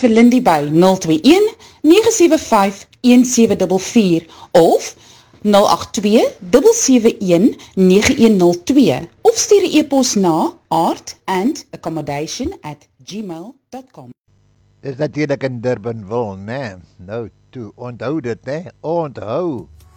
vir Lindy by 021 975 1744 of 082 771 9102 of stuur 'n e-pos na artandaccommodation@gmail.com. Dis natuurlik in Durbanville, né? Nou toe, onthou dit, né? Onthou.